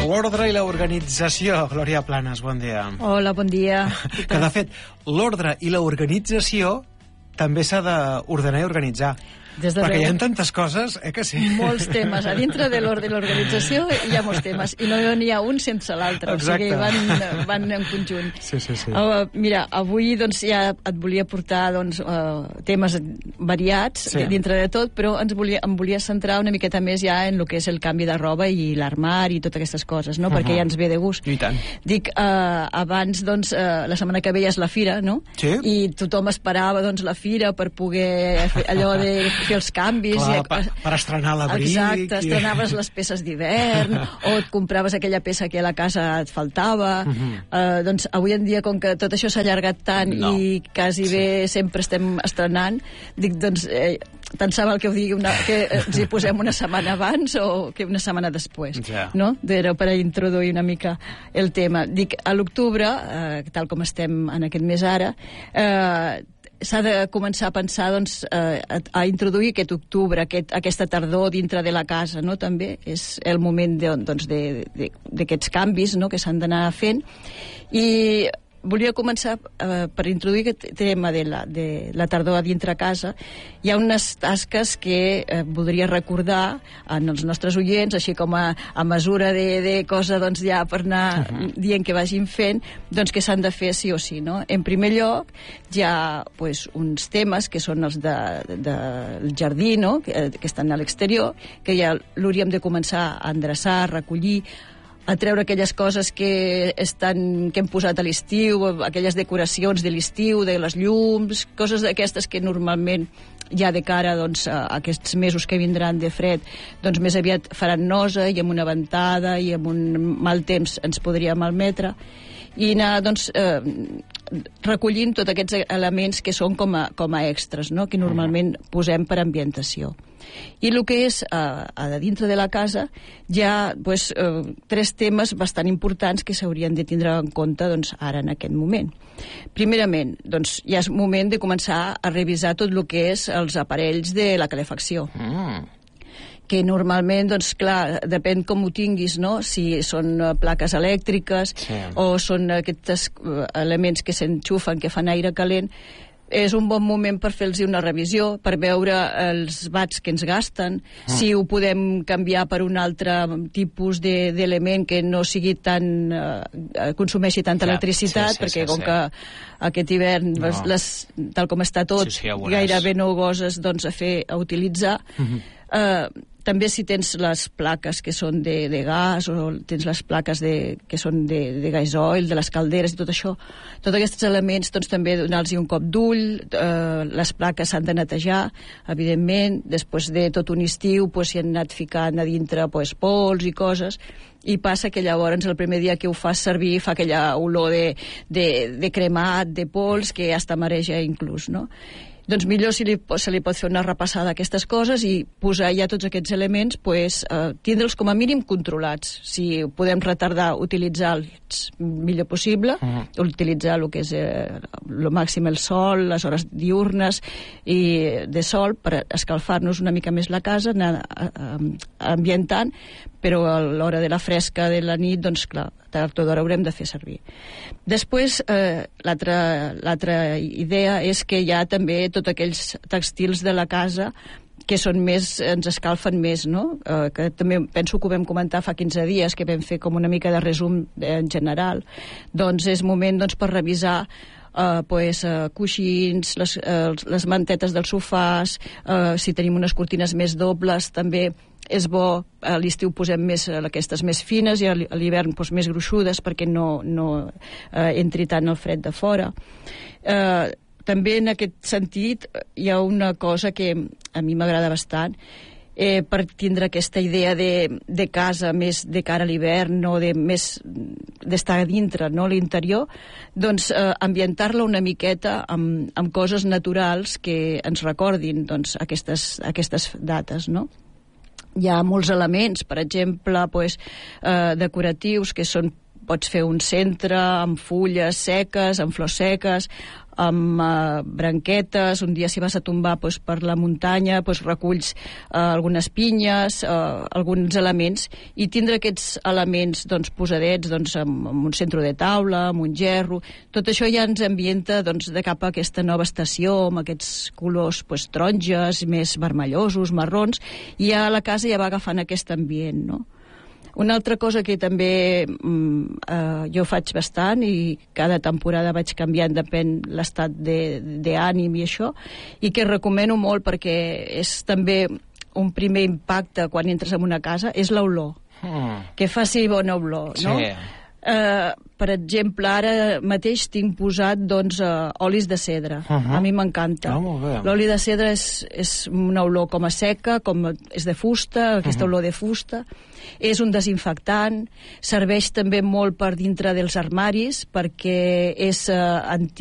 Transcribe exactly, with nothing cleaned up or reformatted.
l'ordre i l'organització. Glòria Planes, bon dia. Hola, bon dia. Que, de fet, l'ordre i l'organització també s'ha d'ordenar i organitzar. Des de perquè veu... hi ha tantes coses, eh, que sí. Molts temes. A dintre de l'ordre i l'organització hi ha molts temes. I no n'hi ha un sense l'altre. O sigui, van, van en conjunt. Sí, sí, sí. Uh, mira, avui doncs, ja et volia portar doncs, uh, temes variats sí. dintre de tot, però ens volia, em volia centrar una miqueta més ja en el que és el canvi de roba i l'armari i totes aquestes coses, no? Uh -huh. Perquè ja ens ve de gust. I tant. Dic, uh, abans, doncs, uh, la setmana que ve ja és la fira, no? Sí. I tothom esperava doncs, la fira per poder fer allò de fer els canvis. Clar, i... per, per estrenar l'abric. Exacte, estrenaves les peces d'hivern o et compraves aquella peça que a la casa et faltava. Uh -huh. uh, doncs avui en dia, com que tot això s'ha allargat tant no. i quasi sí. bé sempre estem estrenant, dic, doncs, eh, tant se val que ho digui una, que ens hi posem una setmana abans o que una setmana després, ja. no? Era per introduir una mica el tema. Dic, a l'octubre, eh, tal com estem en aquest mes ara, eh, s'ha de començar a pensar doncs, eh, a, a introduir aquest octubre, aquest, aquesta tardor dintre de la casa, no? També és el moment de, doncs, de, de, d'aquests canvis, no? Que s'han d'anar fent. I volia començar eh, per introduir aquest tema de la, de la tardor a dintre casa. Hi ha unes tasques que eh, voldria recordar en els nostres oients, així com a, a mesura de, de cosa doncs, ja per anar uh -huh. dient que vagin fent, doncs que s'han de fer sí o sí, no? En primer lloc, hi ha pues, uns temes que són els del de, de jardí, no? que, que estan a l'exterior, que ja l'hauríem de començar a endreçar, a recollir, a treure aquelles coses que, estan, que hem posat a l'estiu, aquelles decoracions de l'estiu, de les llums, coses d'aquestes que normalment ja de cara doncs, a aquests mesos que vindran de fred, doncs més aviat faran nosa i amb una ventada i amb un mal temps ens podria malmetre, i anar doncs, eh, recollint tots aquests elements que són com a, com a extras, no? Que normalment posem per ambientació. I el que és a, a dintre de la casa hi ha pues, eh, tres temes bastant importants que s'haurien de tindre en compte doncs, ara en aquest moment. Primerament, doncs, ja és moment de començar a revisar tot el que és els aparells de la calefacció. Mm. Que normalment, doncs clar, depèn com ho tinguis, no? Si són uh, plaques elèctriques sí. o són aquests uh, elements que s'enxufen, que fan aire calent, és un bon moment per fer-los una revisió, per veure els watts que ens gasten, mm. si ho podem canviar per un altre tipus de, d'element que no sigui tan... Eh, consumeixi tanta ja, electricitat, sí, sí, perquè sí, com sí. que aquest hivern, no. les, les, tal com està tot, sí, sí, ja gairebé no goses doncs, a fer, a utilitzar. Mm-hmm. Eh, també si tens les plaques que són de, de gas o tens les plaques de, que són de, de gasoil, de les calderes i tot això, tots aquests elements doncs, també donar-los un cop d'ull, eh, les plaques s'han de netejar, evidentment, després de tot un estiu pues, s'hi han anat ficant a dintre pues, pols i coses, i passa que llavors el primer dia que ho fas servir fa aquella olor de, de, de cremat, de pols, que hasta mareja inclús, no? Doncs millor si li, se li pot fer una repassada a aquestes coses i posar ja tots aquests elements, pues, eh, tindre'ls com a mínim controlats. Si podem retardar, utilitzar-los millor possible, uh-huh. utilitzar el que és eh, el màxim el sol, les hores diurnes i de sol per escalfar-nos una mica més la casa, anar ambientant, però a l'hora de la fresca de la nit, doncs clar, tard o d'hora haurem de fer servir. Després, eh, l'altra, l'altra idea és que hi ha també tots aquells textils de la casa que són més, ens escalfen més, no? Eh, que també penso que ho vam comentar fa quinze dies, que vam fer com una mica de resum en general. Doncs és moment doncs, per revisar Uh, pues, uh, coixins, les, uh, les mantetes dels sofàs, uh, si tenim unes cortines més dobles, també és bo, a l'estiu posem més uh, aquestes més fines i a l'hivern pues, més gruixudes perquè no, no uh, entri tant el fred de fora. Uh, també en aquest sentit hi ha una cosa que a mi m'agrada bastant, Eh, per tindre aquesta idea de, de casa més de cara a l'hivern, no de més d'estar a dintre, no a l'interior, doncs eh, ambientar-la una miqueta amb, amb coses naturals que ens recordin doncs, aquestes, aquestes dates, no? Hi ha molts elements, per exemple, pues, eh, decoratius, que són, pots fer un centre amb fulles seques, amb flors seques, amb uh, branquetes, un dia si vas a tombar pues, per la muntanya, pues, reculls uh, algunes pinyes, uh, alguns elements, i tindre aquests elements doncs, posadets doncs, amb, amb un centre de taula, amb un gerro, tot això ja ens ambienta doncs, de cap a aquesta nova estació, amb aquests colors pues, taronges, més vermellosos, marrons, i ja la casa ja va agafant aquest ambient, no? Una altra cosa que també mm, eh, jo faig bastant i cada temporada vaig canviant, depèn l'estat d'ànim i això, i que recomano molt perquè és també un primer impacte quan entres en una casa, és l'olor. Mm. Que faci bona olor, no? Sí. Uh, per exemple, ara mateix tinc posat doncs, uh, olis de cedre. Uh -huh. A mi m'encanta. Oh, l'oli de cedre és, és una olor com a seca, com és de fusta, aquesta uh -huh. olor de fusta. És un desinfectant, serveix també molt per dintre dels armaris perquè és uh, anti